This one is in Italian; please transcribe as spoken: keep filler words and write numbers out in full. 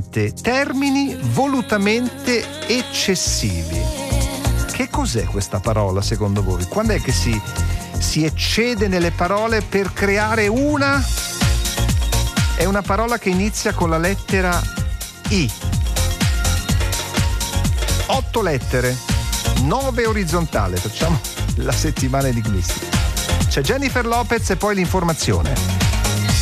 mediante termini volutamente eccessivi. Che cos'è questa parola secondo voi? Quando è che si, si eccede nelle parole per creare una? È una parola che inizia con la lettera I. Otto lettere, nove orizzontale. Facciamo la settimana enigmistica. C'è Jennifer Lopez e poi l'informazione.